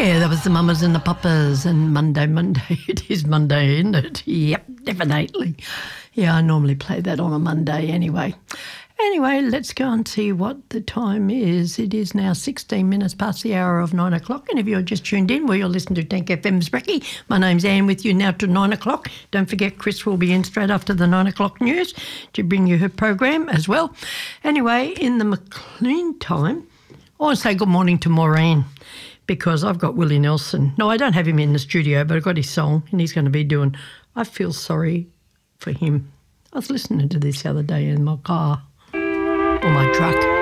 Yeah, that was the Mamas and the Papas and Monday. It is Monday, isn't it? Yep, definitely. Yeah, I normally play that on a Monday anyway. Anyway, let's go and see what the time is. It is now 16 minutes past the hour of 9 o'clock. And if you're just tuned in, well, you're listening to Tank FM's Brekkie. My name's Anne with you now to 9 o'clock. Don't forget, Chris will be in straight after the 9 o'clock news to bring you her program as well. Anyway, in the McLean time, I want to say good morning to Maureen because I've got Willie Nelson. No, I don't have him in the studio, but I've got his song and he's going to be doing I Feel Sorry for Him. I was listening to this the other day in my car or my truck.